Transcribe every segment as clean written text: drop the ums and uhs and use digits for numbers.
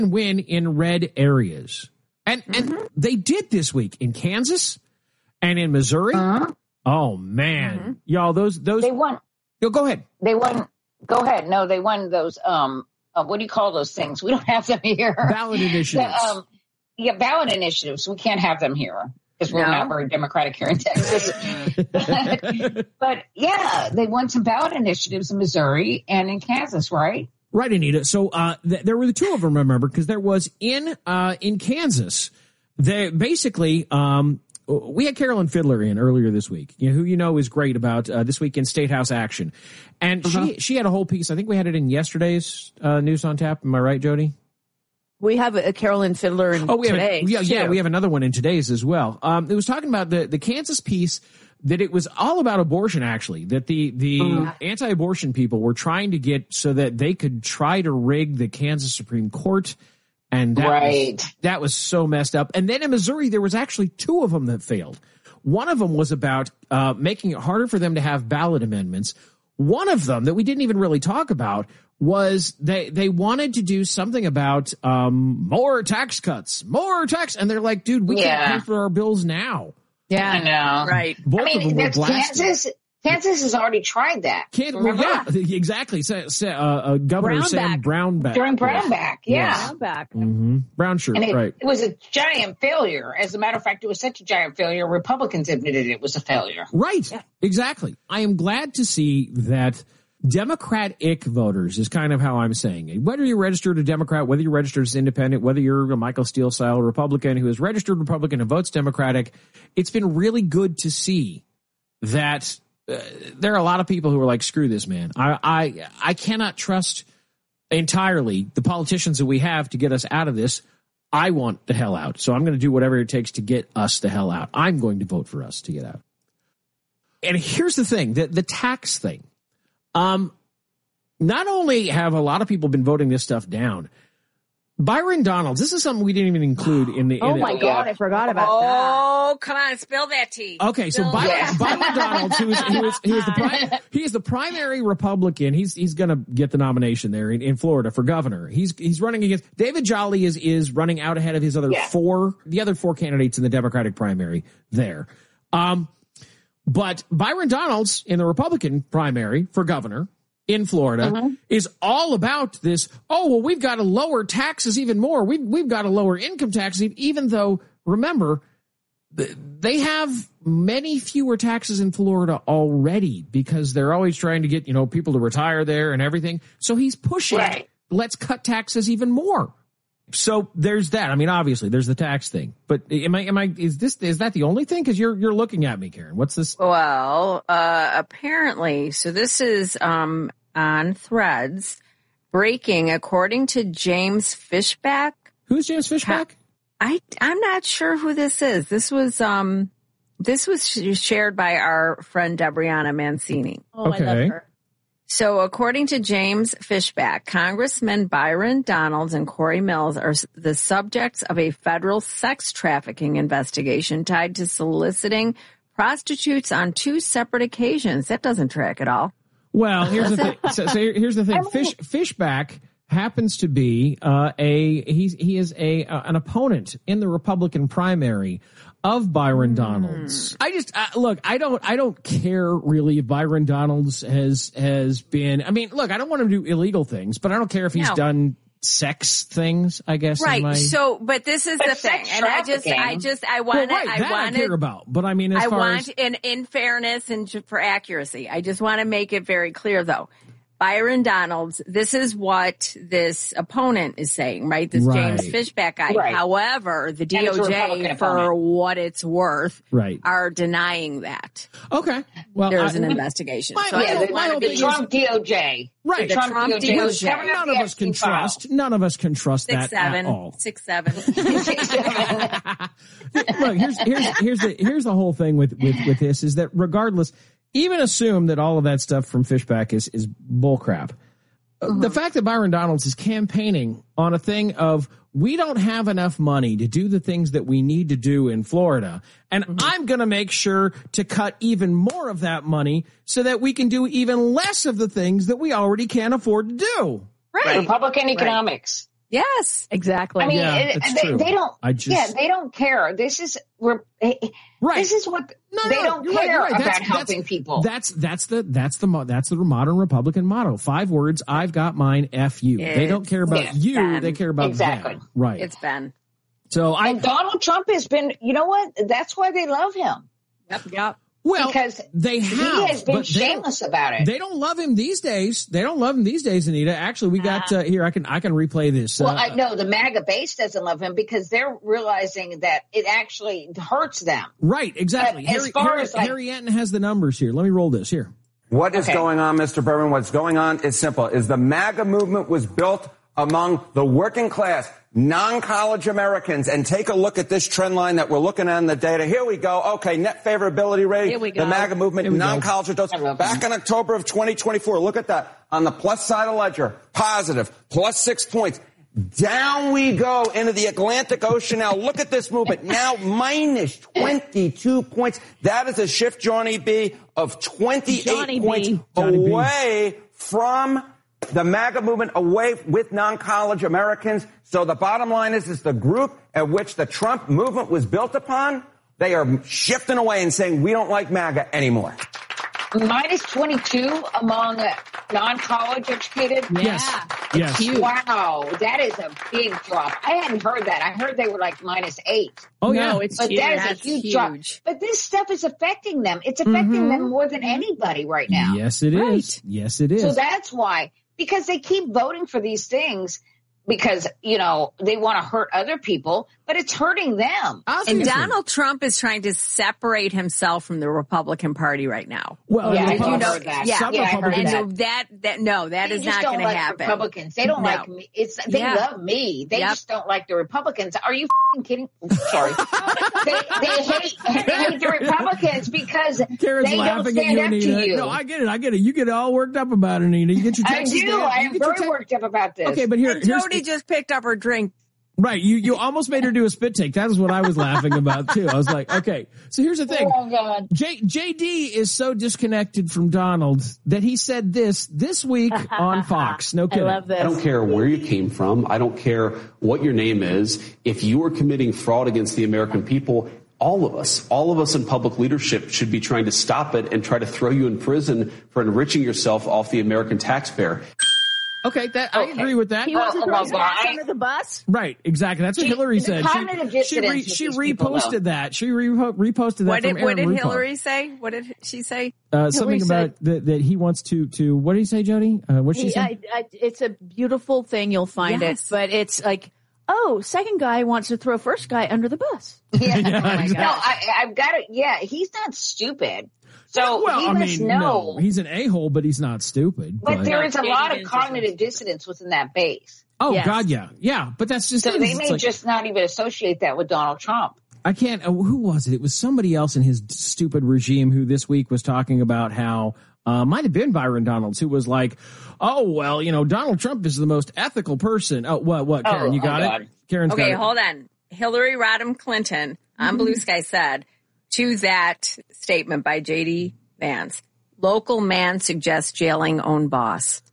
win in red areas. And they did this week in Kansas and in Missouri. Oh, man. Y'all, those. They won. Go ahead. They won. Go ahead. No, they won those. What do you call those things? We don't have them here. Ballot initiatives. Ballot initiatives. We can't have them here because we're not very democratic here in Texas. But yeah, they won some ballot initiatives in Missouri and in Kansas, right? Right, Anita. So there were the two of them, remember, because there was in Kansas. They basically. We had Carolyn Fiddler in earlier this week, who is great about This Week in State House Action. And she had a whole piece. I think we had it in yesterday's News on Tap. Am I right, Jody? We have a Carolyn Fiddler in today. Yeah, we have another one in today's as well. It was talking about the Kansas piece, that it was all about abortion, actually, that the anti-abortion people were trying to get so that they could try to rig the Kansas Supreme Court. And that was so messed up. And then in Missouri, there was actually two of them that failed. One of them was about making it harder for them to have ballot amendments. One of them that we didn't even really talk about was they wanted to do something about more tax cuts, and they're like, dude, we can't pay for our bills now. Yeah, I know. Right. Both of them were blasted. Kansas has already tried that. Exactly. Governor Sam Brownback. During Brownback, Brownback. Brown shirt, and right. It was a giant failure. As a matter of fact, it was such a giant failure, Republicans admitted it was a failure. Right, exactly. I am glad to see that Democratic voters is kind of how I'm saying it. Whether you're registered a Democrat, whether you're registered as independent, whether you're a Michael Steele-style Republican who is registered Republican and votes Democratic, it's been really good to see that there are a lot of people who are like, screw this, man. I cannot trust entirely the politicians that we have to get us out of this. I want the hell out. So I'm going to do whatever it takes to get us the hell out. I'm going to vote for us to get out. And here's the thing, the tax thing. Not only have a lot of people been voting this stuff down, Byron Donalds, this is something we didn't even include in the. Oh my God, I forgot about that. Oh, come on, spill that tea. Okay, so Byron Donalds, he is the primary Republican. He's going to get the nomination there in Florida for governor. He's running against David Jolly is running out ahead of his other four candidates in the Democratic primary there. But Byron Donalds in the Republican primary for governor in Florida is all about this. Oh, well, we've got to lower taxes even more. We've got to lower income taxes, even though, remember, they have many fewer taxes in Florida already because they're always trying to get, people to retire there and everything. So he's pushing, let's cut taxes even more. So there's that. I mean, obviously there's the tax thing, but is that the only thing? Cause you're looking at me, Karen. What's this? Well, apparently, so this is, on Threads, breaking, according to James Fishback. Who's James Fishback? I'm not sure who this is. This was shared by our friend Debriana Mancini. Oh, okay. I love her. So according to James Fishback, Congressman Byron Donalds and Corey Mills are the subjects of a federal sex trafficking investigation tied to soliciting prostitutes on two separate occasions. That doesn't track at all. Well, here's the thing. So here's the thing. Fishback happens to be he is an opponent in the Republican primary of Byron Donalds. I just look, I don't care really if Byron Donalds has been. I mean, look, I don't want him to do illegal things, but I don't care if he's done sex things, I guess. Right. So, but this is the thing, and I want to care about. But I mean, in fairness and for accuracy, I just want to make it very clear, though. Byron Donalds, this is what this opponent is saying, right? This James Fishback guy. Right. However, the DOJ, for what it's worth, are denying that. Okay. Well, there's an investigation. The Trump DOJ. Right. The Trump DOJ. None of us can trust. None of us can trust that at all. 6'7". Look, here's the whole thing with this is that regardless. Even assume that all of that stuff from Fishback is bullcrap. The fact that Byron Donalds is campaigning on a thing of we don't have enough money to do the things that we need to do in Florida, and I'm going to make sure to cut even more of that money so that we can do even less of the things that we already can't afford to do. Right. Republican economics. Yes, exactly. I mean, true. They don't. They don't care. This is right. This is what they don't care about helping people. That's the modern Republican motto. 5 words. I've got mine. F you. They don't care about you. Ben. They care about them. Right. It's Ben. And Donald Trump has been. You know what? That's why they love him. Yep. Well, because he has been shameless about it. They don't love him these days. Anita. Actually, we got here. I can replay this. Well, I know the MAGA base doesn't love him because they're realizing that it actually hurts them. Right, exactly. Harry Anton has the numbers here. Let me roll this here. What is going on, Mr. Berman? What's going on is simple. Is the MAGA movement was built among the working class, non-college Americans. And take a look at this trend line that we're looking at in the data. Here we go. Okay, net favorability rating. Here we go. The MAGA movement, non-college adults. Back in October of 2024, look at that. On the plus side of ledger, positive, plus 6 points. Down we go into the Atlantic Ocean now. Look at this movement. Now minus 22 points. That is a shift, Johnny B, of 28 points away from the MAGA movement, away with non-college Americans. So the bottom line is the group at which the Trump movement was built upon, they are shifting away and saying, we don't like MAGA anymore. Minus 22 among non-college educated? Yes. Wow, that is a big drop. I hadn't heard that. I heard they were like minus 8. Oh, yeah. But that is a huge drop. But this stuff is affecting them. It's affecting them more than anybody right now. Yes, it is. Yes, it is. So that's why. Because they keep voting for these things because, they want to hurt other people, but it's hurting them. And Donald Trump is trying to separate himself from the Republican Party right now. Well, I heard that. I heard that. That is not going to happen. Republicans. They don't like me. They love me. They just don't like the Republicans. Are you kidding? Sorry. they hate the Republicans because Karen's they don't stand up to you. No, I get it. You get all worked up about it, Anita. You get your Texas. I do. I am very worked up about this. Okay, but here's Jody just picked up her drink. Right. You almost made her do a spit take. That was what I was laughing about too. I was like, okay. So here's the thing. Oh my God. JD is so disconnected from Donald that he said this week on Fox. No kidding. I love this. I don't care where you came from. I don't care what your name is. If you are committing fraud against the American people, all of us in public leadership should be trying to stop it and try to throw you in prison for enriching yourself off the American taxpayer. Okay, I agree with that. He wants to throw his ass under the bus? Right, exactly. That's what Hillary said. She reposted that. She reposted that. What did Hillary say? What did she say? Something about that he wants to. What did he say, Jody? What did she say? It's a beautiful thing. You'll find it, but it's like, second guy wants to throw first guy under the bus. Yeah. Exactly. No, I've got it. Yeah, he's not stupid. So he must know. No, he's an a-hole, but he's not stupid. But there is a lot of cognitive dissonance within that base. Oh, yes. God, yeah. Yeah, but that's just... So they may just not even associate that with Donald Trump. I can't... who was it? It was somebody else in his stupid regime who this week was talking about how... might have been Byron Donalds, who was like, Donald Trump is the most ethical person. Oh, what, Karen? You got it? Karen's got it. Okay, hold on. Hillary Rodham Clinton on Blue Sky said... To that statement by J.D. Vance, local man suggests jailing own boss.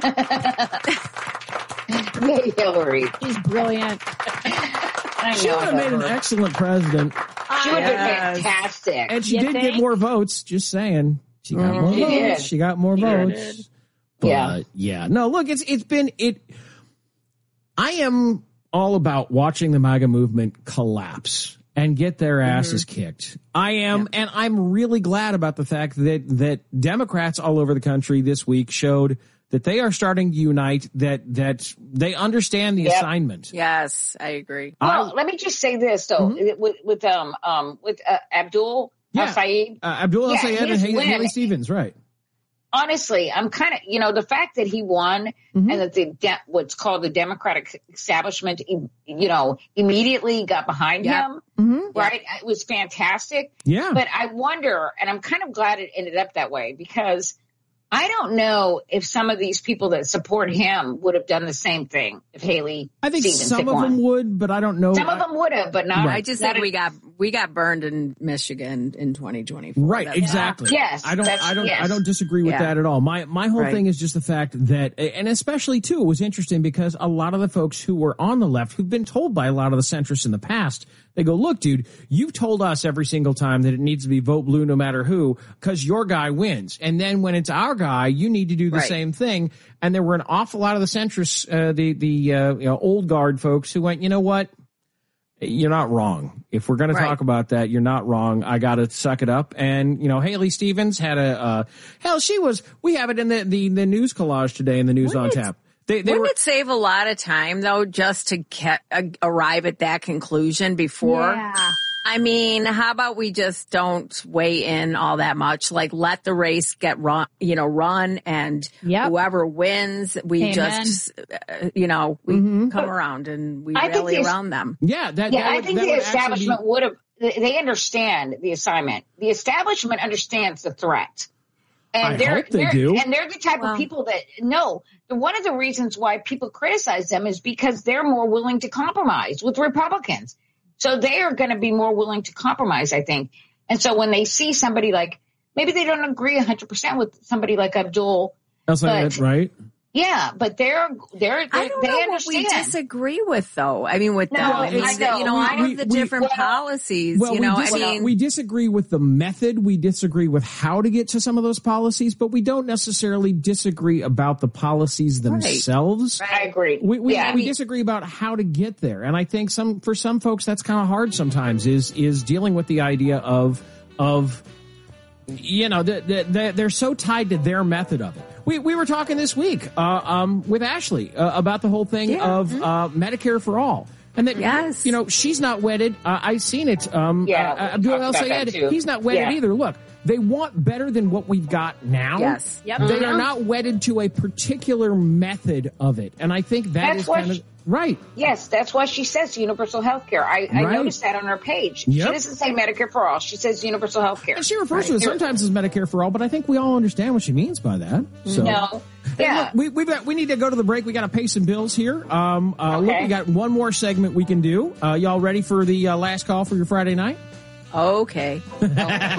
Yay, Hillary. She's brilliant. She would have made an excellent president. She would have been fantastic. And she did get more votes, just saying. She got more votes. She got more votes. But, yeah. No, look, it's been I am all about watching the MAGA movement collapse and get their asses kicked. I am, and I'm really glad about the fact that Democrats all over the country this week showed that they are starting to unite, that they understand the assignment. Yes, I agree. Well, let me just say this though, with Abdul El-Sayed. Abdul El-Sayed and Haley Stevens, right. Honestly, I'm kind of, the fact that he won and that what's called the Democratic establishment, immediately got behind him, right? It was fantastic. Yeah. But I wonder, and I'm kind of glad it ended up that way, because I don't know if some of these people that support him would have done the same thing if Haley. I think Stevens some of them would, but I don't know. Some of them would have, but not. I just think we got burned in Michigan in 2024. Right, exactly. Yes. I don't disagree with that at all. My whole thing is just the fact that, and especially too, it was interesting because a lot of the folks who were on the left, who've been told by a lot of the centrists in the past, they go, look, dude, you've told us every single time that it needs to be vote blue no matter who, because your guy wins. And then when it's our guy, you need to do the same thing. And there were an awful lot of the centrists, the old guard folks who went, you know what? You're not wrong. If we're going to talk about that, you're not wrong. I got to suck it up. And, Haley Stevens had we have it in the news collage today in the News on Tap. Wouldn't it save a lot of time, though, just to arrive at that conclusion before? Yeah. I mean, how about we just don't weigh in all that much? Like, let the race get run, and whoever wins, we just, we come around and we rally around them. Yeah. I think the establishment would have, they understand the assignment. The establishment understands the threat. And I hope they do. And they're the type of people that know. One of the reasons why people criticize them is because they're more willing to compromise with Republicans. So they are going to be more willing to compromise, I think. And so when they see somebody like, maybe they don't agree 100% with somebody like Abdul. Right? Yeah, but they understand. What we disagree with, though. I mean, with them, I know. all of the different policies. We disagree with the method. We disagree with how to get to some of those policies, but we don't necessarily disagree about the policies themselves. Right. I agree. We disagree about how to get there, and I think for some folks that's kind of hard sometimes. Is dealing with the idea of they're so tied to their method of it. We were talking this week with Ashley about the whole thing of Medicare for all. And that, she's not wedded. I've seen it. Abdul El-Sayed, he's not wedded either. Look, they want better than what we've got now. Yes. Yep. They are not wedded to a particular method of it. And I think that's kind of... Right. Yes, that's why she says universal health care. I noticed that on her page. Yep. She doesn't say Medicare for all. She says universal health care. And she refers to it sometimes as Medicare for all, but I think we all understand what she means by that. So. No. Yeah. Look, we need to go to the break. We got to pay some bills here. Look, we got one more segment we can do. Y'all ready for the last call for your Friday night? Okay. Coming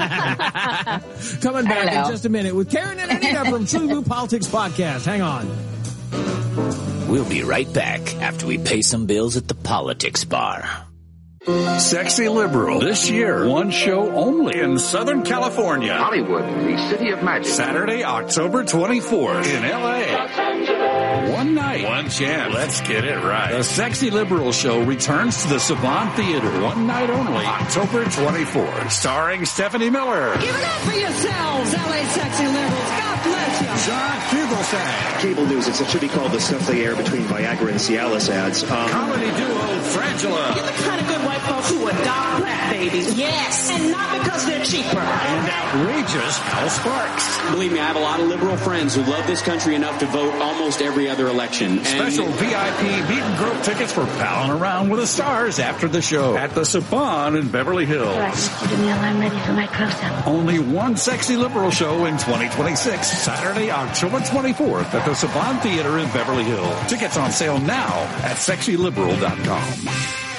back in just a minute with Karen and Anita from True Blue Politics Podcast. Hang on. We'll be right back after we pay some bills at the Politics Bar. Sexy Liberal. This year, one show only in Southern California. Hollywood, the city of magic. Saturday, October 24th in L.A. One night, one chance. Let's get it right. The Sexy Liberal show returns to the Savant Theater. One night only, October 24th. Starring Stephanie Miller. Give it up for yourselves, L.A. Sexy Liberals. God bless you. John Fugelsang. Cable news, it should be called the stuff they air between Viagra and Cialis ads. Comedy duo Frangela. You're the kind of good white folks who adopt black babies. Yes. And not because they're cheaper. And outrageous Al Sparks. Believe me, I have a lot of liberal friends who love this country enough to vote almost every other election. Special VIP meet and grope tickets for palling around with the stars after the show at the Saban in Beverly Hills. I want you to kneel. I'm ready for my close-up. Only one Sexy Liberal show in 2026. Saturday, October 24th at the Saban Theater in Beverly Hills. Tickets on sale now at sexyliberal.com.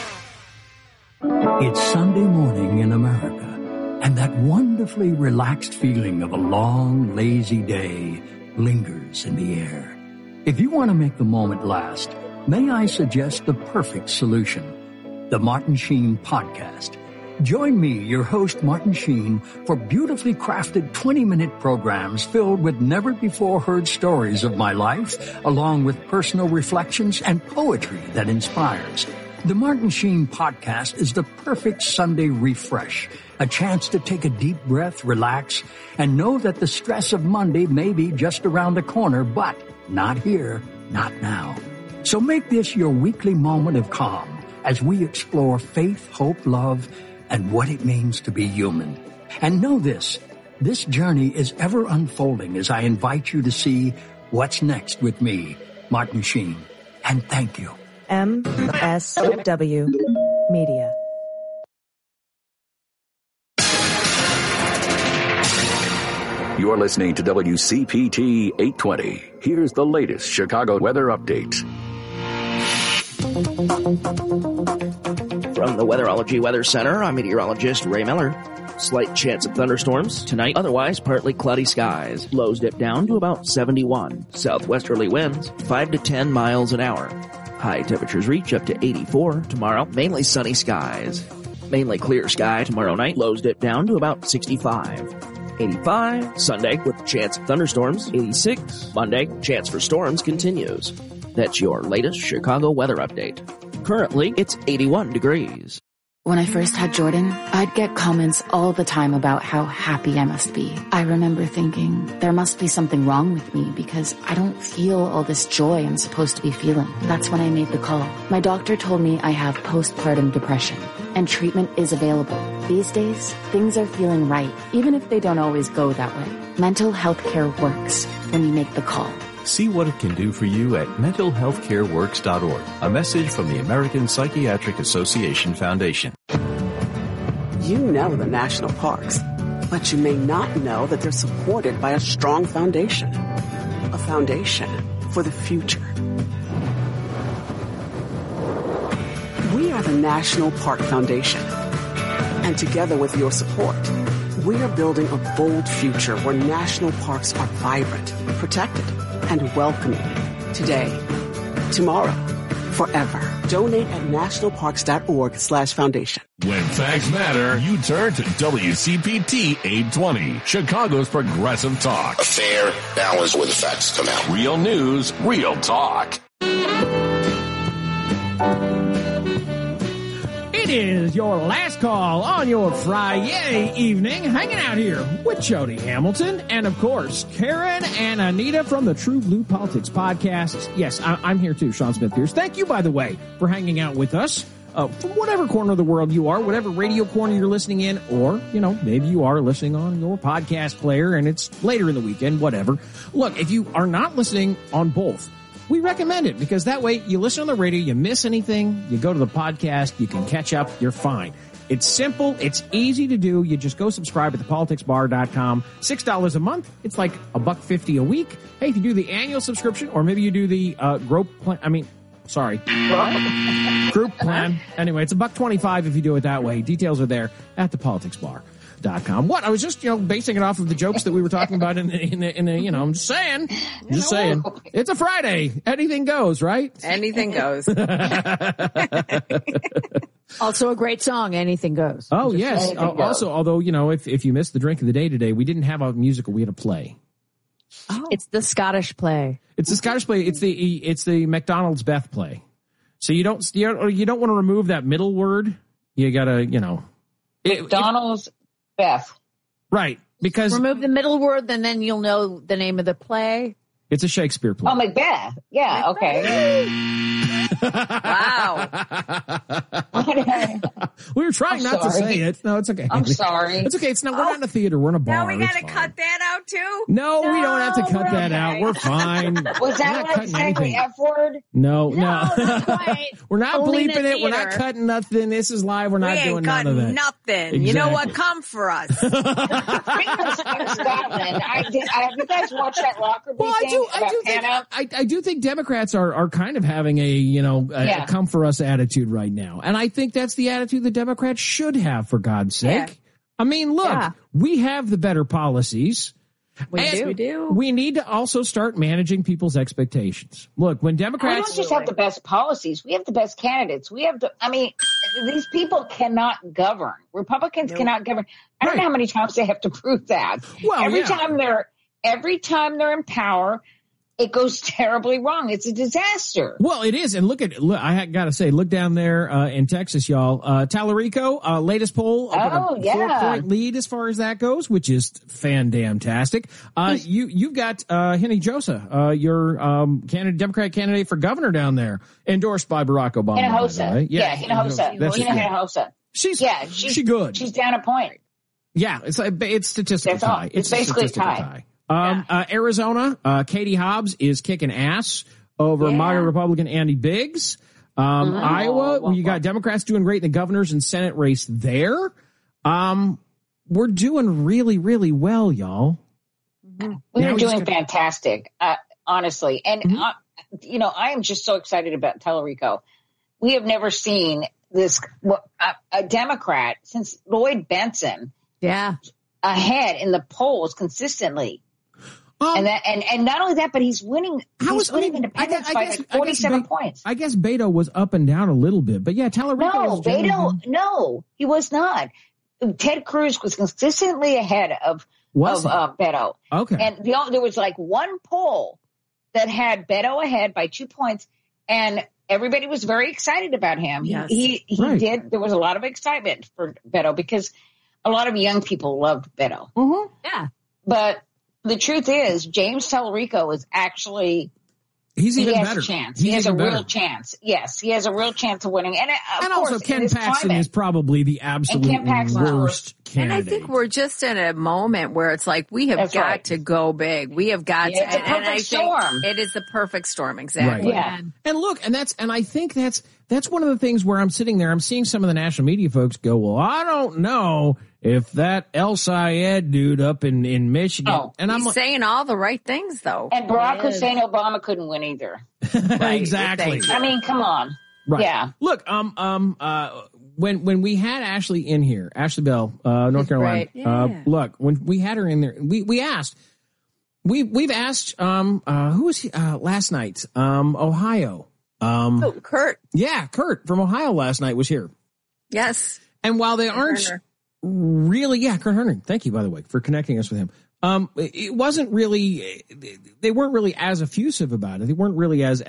It's Sunday morning in America, and that wonderfully relaxed feeling of a long, lazy day lingers in the air. If you want to make the moment last, may I suggest the perfect solution, the Martin Sheen Podcast. Join me, your host, Martin Sheen, for beautifully crafted 20-minute programs filled with never-before-heard stories of my life, along with personal reflections and poetry that inspires. The Martin Sheen Podcast is the perfect Sunday refresh, a chance to take a deep breath, relax, and know that the stress of Monday may be just around the corner, but not here, not now. So make this your weekly moment of calm as we explore faith, hope, love, and what it means to be human. And know this journey is ever unfolding as I invite you to see what's next with me, Martin Sheen. And thank you. MSW Media. You're listening to WCPT 820. Here's the latest Chicago weather update. From the Weatherology Weather Center, I'm meteorologist Ray Miller. Slight chance of thunderstorms tonight, otherwise partly cloudy skies. Lows dip down to about 71. Southwesterly winds 5 to 10 miles an hour. High temperatures reach up to 84 tomorrow. Mainly sunny skies. Mainly clear sky tomorrow night. Lows dip down to about 65. 85 Sunday with a chance of thunderstorms. 86 Monday. Chance for storms continues. That's your latest Chicago weather update. Currently, it's 81 degrees. When I first had Jordan, I'd get comments all the time about how happy I must be. I remember thinking, there must be something wrong with me because I don't feel all this joy I'm supposed to be feeling. That's when I made the call. My doctor told me I have postpartum depression, and treatment is available. These days, things are feeling right, even if they don't always go that way. Mental health care works when you make the call. See what it can do for you at mentalhealthcareworks.org. A message from the American Psychiatric Association Foundation. You know the national parks, but you may not know that they're supported by a strong foundation. A foundation for the future. We are the National Park Foundation. And together with your support, we are building a bold future where national parks are vibrant, protected, and welcoming. Today, tomorrow, forever. Donate at nationalparks.org/foundation. When facts matter, you turn to WCPT 820, Chicago's progressive talk. A fair balance where the facts come out. Real news, real talk. It is your last call on your Friday evening, hanging out here with Jody Hamilton and, of course, Karen and Anita from the True Blue Politics Podcast. Yes, I'm here too, Sean Smith-Pierce. Thank you, by the way, for hanging out with us from whatever corner of the world you are, whatever radio corner you're listening in, or, maybe you are listening on your podcast player and it's later in the weekend, whatever. Look, if you are not listening on both, we recommend it because that way you listen on the radio, you miss anything, you go to the podcast, you can catch up, you're fine. It's simple. It's easy to do. You just go subscribe at thepoliticsbar.com. $6 a month. It's like $1.50 a week. Hey, if you do the annual subscription or maybe you do the group plan, group plan. Anyway, it's $1.25 if you do it that way. Details are there at thepoliticsbar.com. What? I was just, basing it off of the jokes that we were talking about in I'm just saying. It's a Friday. Anything goes, right? Anything goes. Also a great song, Anything Goes. Oh, yes. Also, although, if you missed the drink of the day today, we didn't have a musical. We had a play. Oh. It's the Scottish play. It's the Scottish play. It's the McDonald's Beth play. So you don't want to remove that middle word. You gotta, McDonald's Beth. Right. Because remove the middle word and then you'll know the name of the play. It's a Shakespeare play. Oh, Macbeth. Yeah. Okay. Wow. We were trying not to say it. No, it's okay. I'm sorry. It's okay. We're not in a theater. We're in a bar. Now we got to cut that out too? No, we don't have to cut that out. We're fine. Was that like saying the F word? No. Not quite. We're not bleeping it. We're not cutting nothing. This is live. We're not doing none of that. Nothing. Exactly. You know what? Come for us. Scotland. Have you guys watched that Lockerbie thing? I do think Democrats are kind of having a come for us attitude right now. And I think that's the attitude the Democrats should have, for God's sake. Yeah. I mean, look, we have the better policies. We do. We need to also start managing people's expectations. Look, when Democrats... We don't just have the best policies. We have the best candidates. These people cannot govern. Republicans cannot govern. I don't know how many times they have to prove that. Well, every time they're in power, it goes terribly wrong. It's a disaster. Well, it is. And look, I got to say, look down there in Texas, y'all. Tallarico, latest poll. 4-point lead as far as that goes, which is fan-damn-tastic. You've got Hinojosa, your Democratic candidate for governor down there, endorsed by Barack Obama. Hinojosa. Right? Yeah, Hinojosa. Hinojosa. She's good. She's down a point. Yeah, it's statistical tie. It's basically a tie. Arizona, Katie Hobbs is kicking ass over MAGA Republican Andy Biggs. Iowa, you got Democrats doing great in the governor's and Senate race there. We're doing really, really well, y'all. We're doing fantastic, honestly. And, I am just so excited about Tallarico. We have never seen a Democrat since Lloyd Bentsen. Yeah. Ahead in the polls consistently. And not only that, but he's winning. Winning independents by like 47 points. I guess Beto was up and down a little bit, but yeah, Tallarico. No, he was not. Ted Cruz was consistently ahead of Beto. Okay. And there was like one poll that had Beto ahead by 2 points, and everybody was very excited about him. Yes. He did. There was a lot of excitement for Beto because a lot of young people loved Beto. Mm-hmm. Yeah. But the truth is, James Tallarico is actually he has a chance. He has a real chance. Yes, he has a real chance of winning. And of course, also Ken Paxton is probably the absolute worst candidate. And I think we're just in a moment where it's like we have got to go big. We have got to. It's a perfect storm. It is the perfect storm, exactly. Right. Yeah. And look, and I think that's one of the things where I'm sitting there. I'm seeing some of the national media folks go, well, I don't know if that El Sayed dude up in Michigan, and he's saying all the right things though. And Barack Hussein Obama couldn't win either. Right, exactly. I mean, come on. Right. Yeah. Look, when we had Ashley in here, Ashley Bell, North Carolina. Right. Yeah. Look, when we had her in there, we've asked, who was he, last night? Ohio. Kurt. Yeah, Kurt from Ohio last night was here. Yes. And while they aren't really, Kurt Herner. Thank you, by the way, for connecting us with him. It wasn't really, they weren't really as effusive about it. They weren't really as,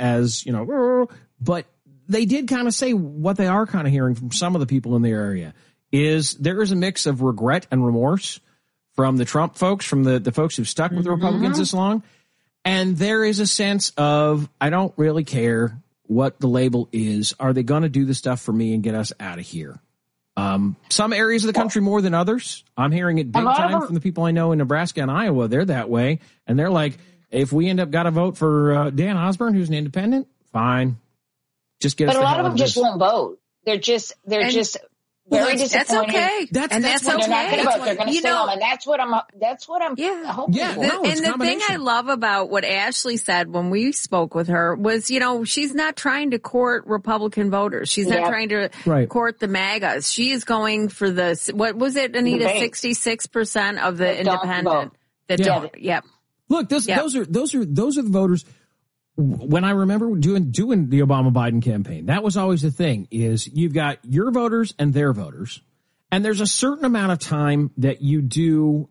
but they did kind of say what they are kind of hearing from some of the people in the area is there is a mix of regret and remorse from the Trump folks, from the folks who've stuck with the Republicans this long. And there is a sense of, I don't really care what the label is. Are they going to do the stuff for me and get us out of here? Some areas of the country more than others. I'm hearing it big time from the people I know in Nebraska and Iowa. They're that way. And they're like, if we end up got to vote for Dan Osborne, who's an independent, fine. Just get us the hell out of this. But a lot of them just won't vote. They're just very disappointed. That's okay. That's what they're not going to vote. They're going to stay home, and that's what I'm hoping. Yeah. And the thing I love about what Ashley said when we spoke with her was, she's not trying to court Republican voters. She's not trying to court the MAGAs. She is going for what was it, Anita? 66% of the independent. Yep. Look, those are the voters. When I remember doing the Obama-Biden campaign, that was always the thing is you've got your voters and their voters. And there's a certain amount of time that you do,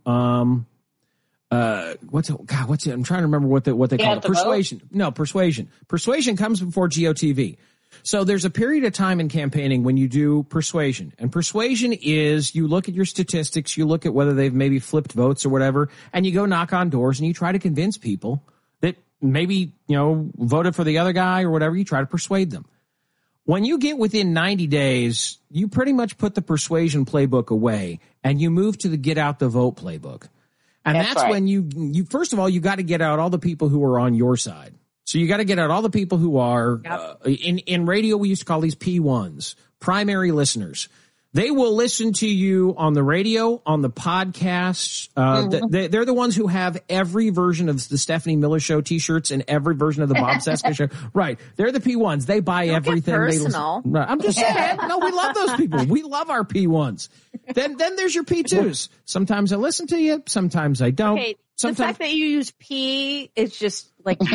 what's it? I'm trying to remember what they call it. Persuasion. No, persuasion. Persuasion comes before GOTV. So there's a period of time in campaigning when you do persuasion. And persuasion is you look at your statistics, you look at whether they've maybe flipped votes or whatever, and you go knock on doors and you try to convince people that maybe, voted for the other guy or whatever. You try to persuade them. When you get within 90 days, you pretty much put the persuasion playbook away and you move to the get out the vote playbook. And that's when you first of all, you got to get out all the people who are on your side. So you got to get out all the people who are in radio. We used to call these P1s, primary listeners. They will listen to you on the radio, on the podcasts. They're the ones who have every version of the Stephanie Miller Show T-shirts and every version of the Bob Cesca Show. Right. They're the P1s. They buy everything. Personal. Right. I'm just saying. No, we love those people. We love our P1s. Then there's your P2s. Sometimes I listen to you. Sometimes I don't. Okay. The fact that you use P is just like one.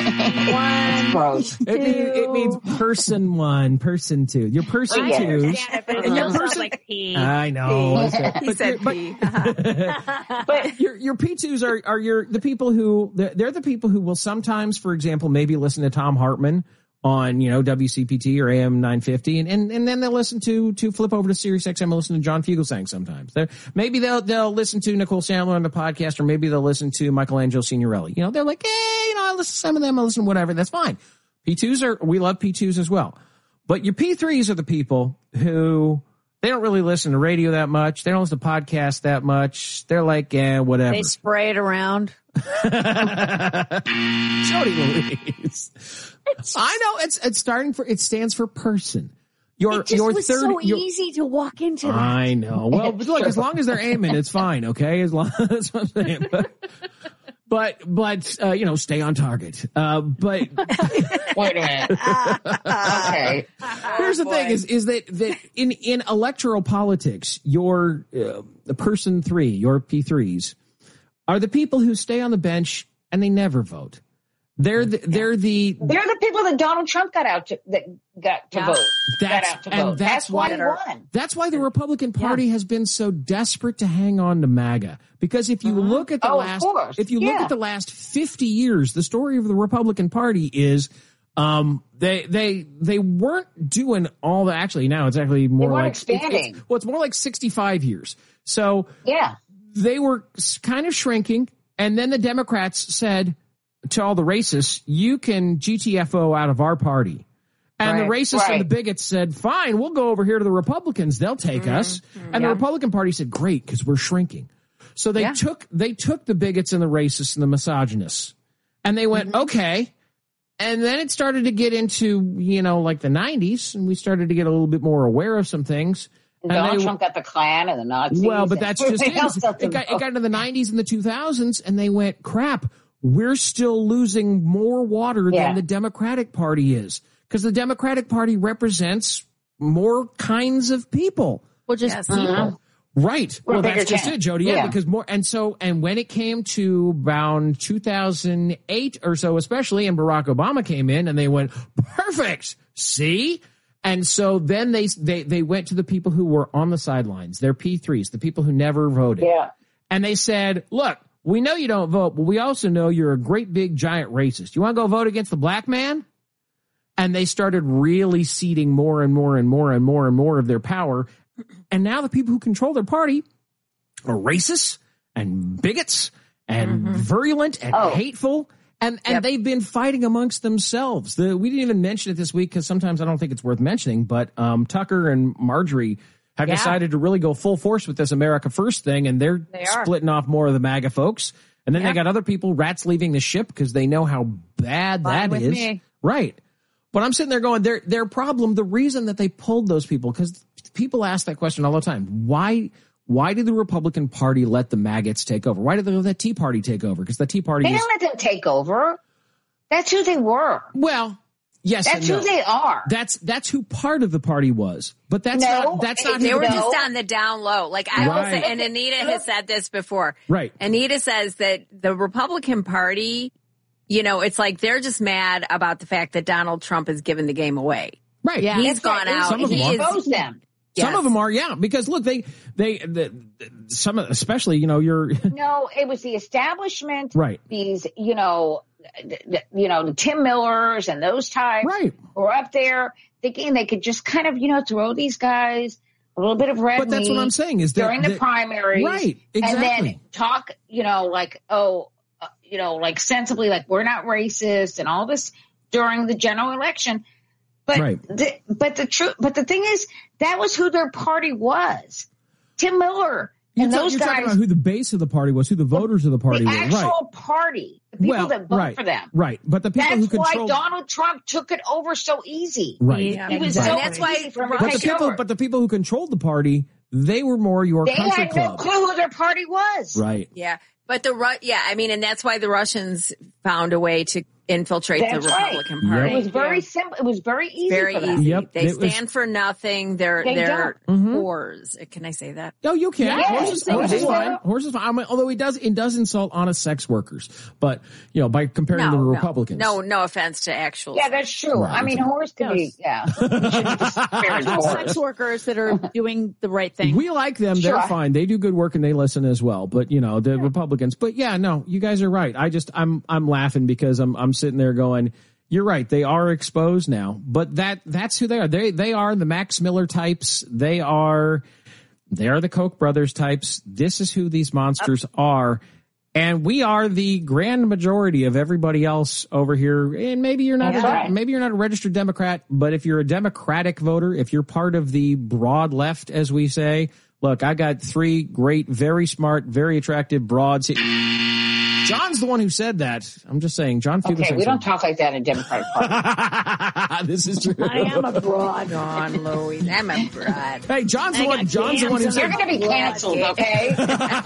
It means person one, person two. Your person two. And your person like P. I know. He said P. But your P2s are the people who they're the people who will sometimes, for example, maybe listen to Tom Hartman on, WCPT or AM 950. And then they'll listen to flip over to Sirius XM and listen to John Fugelsang sometimes. Maybe they'll listen to Nicole Sandler on the podcast, or maybe they'll listen to Michelangelo Signorelli. They're like, hey, I listen to some of them, I listen to whatever. That's fine. We love P2s as well. But your P3s are the people who, they don't really listen to radio that much. They don't listen to podcasts that much. They're like, whatever. They spray it around. Jody Louise. I know it stands for person. It was so easy to walk into that. I know. Well, look, as long as they're aiming, it's fine. Okay. That's what I'm saying. But stay on target. But wait a minute. Okay. Here's the thing: is that in electoral politics, the person 3, your P3s, are the people who stay on the bench and they never vote. They're the people that Donald Trump got to vote. That's why he won. That's why the Republican Party has been so desperate to hang on to MAGA. Because if you look at the last 50 years, the story of the Republican Party is they weren't doing all the. Actually, now it's actually more like expanding. It's more like 65 years. So they were kind of shrinking, and then the Democrats said to all the racists, you can GTFO out of our party. And the racists and the bigots said, fine, we'll go over here to the Republicans. They'll take us. And the Republican Party said, great, because we're shrinking. So they took the bigots and the racists and the misogynists. And they went, okay. And then it started to get into, like the 90s. And we started to get a little bit more aware of some things. And Donald Trump got the Klan and the Nazis. Well, but that's just it. It got into the 90s and the 2000s. And they went, crap. We're still losing more water than the Democratic Party is, because the Democratic Party represents more kinds of people. Well, just people. Right. Well, that's just it, Jody. Yeah, because more. And when it came to around 2008 or so, especially, and Barack Obama came in and they went, perfect. See? And so then they went to the people who were on the sidelines, their P3s, the people who never voted. Yeah. And they said, look, we know you don't vote, but we also know you're a great big giant racist. You want to go vote against the black man? And they started really ceding more and more and more and more and more of their power. And now the people who control their party are racists and bigots and virulent and hateful. And they've been fighting amongst themselves. We didn't even mention it this week because sometimes I don't think it's worth mentioning, but Tucker and Marjorie have decided to really go full force with this America First thing, and they're splitting off more of the MAGA folks. And then they got other people, rats leaving the ship, because they know how bad that is. Me. Right. But I'm sitting there going, their problem, the reason that they pulled those people, because people ask that question all the time. Why did the Republican Party let the maggots take over? Why did they let the Tea Party take over? Because the Tea Party didn't let them take over. That's who they were. Well, yes, that's who they are. That's who part of the party was, but that's not. They were just on the down low. Like I will say, and Anita has said this before. Right. Anita says that the Republican Party, it's like they're just mad about the fact that Donald Trump has given the game away. Right. Yeah. He's gone out. Some of them expose them. Some of them are, because look, some, especially, No, it was the establishment. Right. These, the Tim Millers and those types were up there thinking they could just kind of, throw these guys a little bit of red meat. But that's what I'm saying is that during the primaries. Right. Exactly. And then talk, like sensibly, like we're not racist and all this during the general election. But the thing is, that was who their party was. Tim Miller and those guys. Talking about who the base of the party was, who the voters of the party were. The actual party, the people that vote for them. Right. But the people who control. That's why Donald Trump took it over so easy. Right. Yeah, that's why. But the people who controlled the party, they were more your country club. They had no clue who their party was. Right. Yeah. But and that's why the Russians found a way to infiltrate the Republican Party. It was very simple. It was very easy. Very for them. easy. Yep. They stand for nothing. They're whores. Can I say that? No, you can. Yeah, Horse is fine. Horse is fine. I mean, although it does insult honest sex workers, but by comparing to the Republicans. No offense to actual. Yeah, that's true. Right. I mean, horse could be. Yeah. Sex workers that are doing the right thing. We like them. They're fine. They do good work and they listen as well. But the Republicans. But you guys are right. I'm laughing because I'm sitting there going, you're right. They are exposed now, but that's who they are. They are the Max Miller types. They are the Koch brothers types. This is who these monsters are. And we are the grand majority of everybody else over here. And maybe you're not a registered Democrat, but if you're a Democratic voter, if you're part of the broad left, as we say, look, I got 3 great, very smart, very attractive broads. John's the one who said that. I'm just saying, John Fiebler. Okay, we don't talk like that in Democratic Party. This is true. I am a broad. John Louis. I'm a broad. Hey, John's the one who said. You're going to be canceled, okay?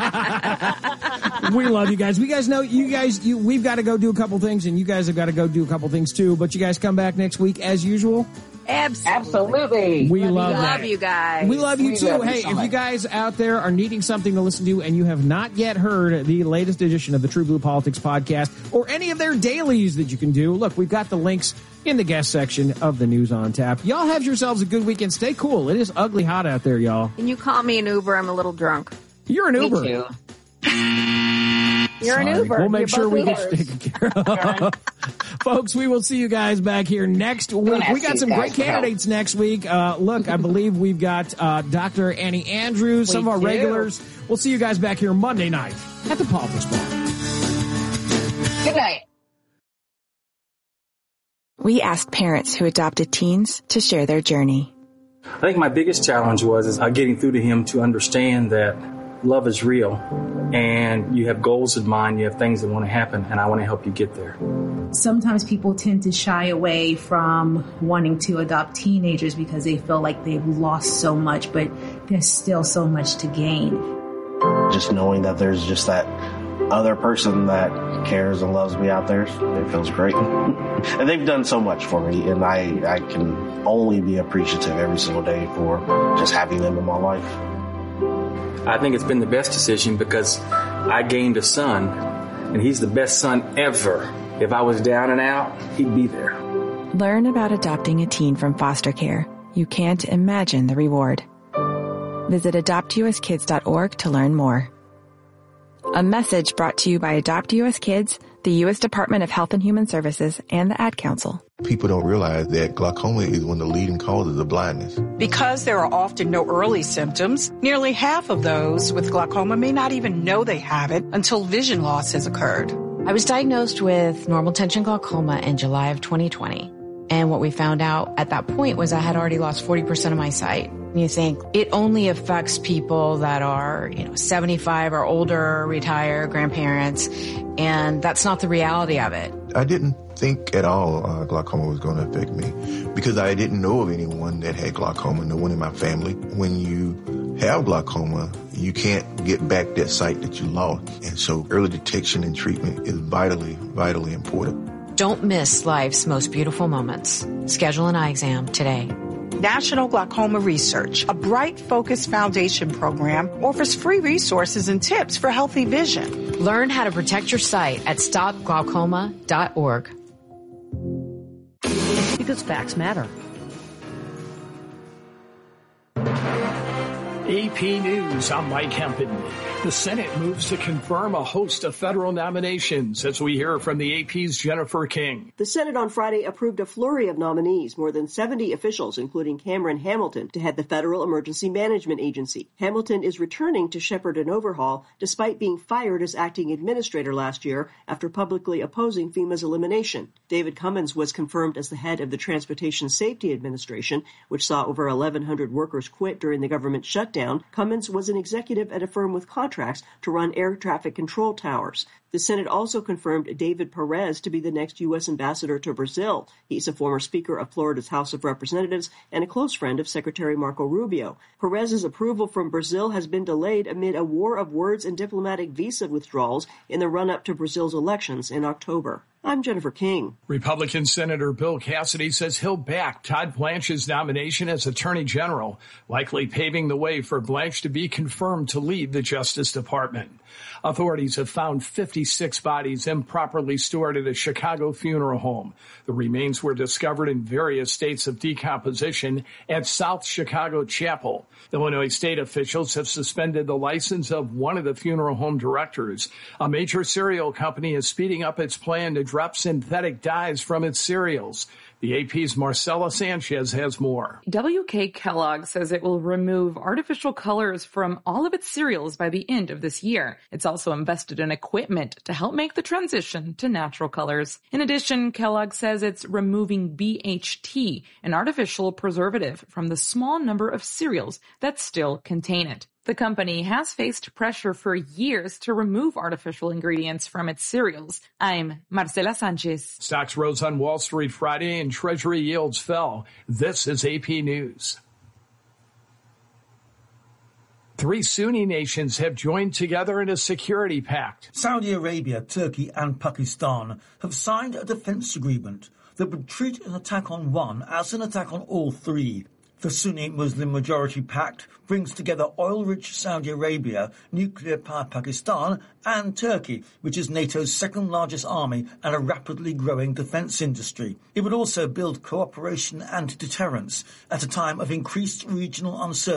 We love you guys. We guys know we've got to go do a couple things, and you guys have got to go do a couple things too. But you guys come back next week as usual. Absolutely. We love you guys. We love you too. Love hey, you so if much. you guys out there are needing something to listen to and you have not yet heard the latest edition of the True Blue Politics podcast or any of their dailies that you can do, look, we've got the links in the guest section of the News on Tap. Y'all have yourselves a good weekend. Stay cool. It is ugly hot out there, y'all. Can you call me an Uber? I'm a little drunk. You're an Uber. Me too. You're an Uber. We'll make You're sure both we Ubers. get taken care of. Folks, we will see you guys back here next week. We got some great candidates next week. Look, I believe we've got Dr. Annie Andrews, some of our regulars. We'll see you guys back here Monday night at the Politics Bar. Good night. We asked parents who adopted teens to share their journey. I think my biggest challenge was getting through to him to understand that love is real and you have goals in mind, you have things that want to happen, and I want to help you get there. Sometimes people tend to shy away from wanting to adopt teenagers because they feel like they've lost so much, but there's still so much to gain. Just knowing that there's just that other person that cares and loves me out there, it feels great. And they've done so much for me, and I can only be appreciative every single day for just having them in my life. I think it's been the best decision because I gained a son, and he's the best son ever. If I was down and out, he'd be there. Learn about adopting a teen from foster care. You can't imagine the reward. Visit adoptuskids.org to learn more. A message brought to you by Adopt US Kids, the U.S. Department of Health and Human Services, and the Ad Council. People don't realize that glaucoma is one of the leading causes of blindness. Because there are often no early symptoms, nearly half of those with glaucoma may not even know they have it until vision loss has occurred. I was diagnosed with normal tension glaucoma in July of 2020. And what we found out at that point was I had already lost 40% of my sight. And you think it only affects people that are, 75 or older, retired, grandparents. And that's not the reality of it. I didn't think at all glaucoma was going to affect me because I didn't know of anyone that had glaucoma, no one in my family. When you have glaucoma, you can't get back that sight that you lost. And so early detection and treatment is vitally, vitally important. Don't miss life's most beautiful moments. Schedule an eye exam today. National Glaucoma Research, a Bright Focus Foundation program, offers free resources and tips for healthy vision. Learn how to protect your sight at stopglaucoma.org. Because facts matter. AP News, I'm Mike Hempen. The Senate moves to confirm a host of federal nominations as we hear from the AP's Jennifer King. The Senate on Friday approved a flurry of nominees, more than 70 officials, including Cameron Hamilton, to head the Federal Emergency Management Agency. Hamilton is returning to shepherd an overhaul, despite being fired as acting administrator last year after publicly opposing FEMA's elimination. David Cummins was confirmed as the head of the Transportation Safety Administration, which saw over 1,100 workers quit during the government shutdown. Cummins was an executive at a firm with contracts to run air traffic control towers. The Senate also confirmed David Perez to be the next U.S. ambassador to Brazil. He's a former Speaker of Florida's House of Representatives and a close friend of Secretary Marco Rubio. Perez's approval from Brazil has been delayed amid a war of words and diplomatic visa withdrawals in the run-up to Brazil's elections in October. I'm Jennifer King. Republican Senator Bill Cassidy says he'll back Todd Blanche's nomination as Attorney General, likely paving the way for Blanche to be confirmed to lead the Justice Department. Authorities have found 56 bodies improperly stored at a Chicago funeral home. The remains were discovered in various states of decomposition at South Chicago Chapel. Illinois state officials have suspended the license of one of the funeral home directors. A major cereal company is speeding up its plan to drop synthetic dyes from its cereals. The AP's Marcela Sanchez has more. WK Kellogg says it will remove artificial colors from all of its cereals by the end of this year. It's also invested in equipment to help make the transition to natural colors. In addition, Kellogg says it's removing BHT, an artificial preservative, from the small number of cereals that still contain it. The company has faced pressure for years to remove artificial ingredients from its cereals. I'm Marcela Sanchez. Stocks rose on Wall Street Friday and Treasury yields fell. This is AP News. 3 Sunni nations have joined together in a security pact. Saudi Arabia, Turkey and Pakistan have signed a defense agreement that would treat an attack on one as an attack on all 3. The Sunni Muslim Majority Pact brings together oil-rich Saudi Arabia, nuclear-powered Pakistan and Turkey, which is NATO's second-largest army and a rapidly growing defence industry. It would also build cooperation and deterrence at a time of increased regional uncertainty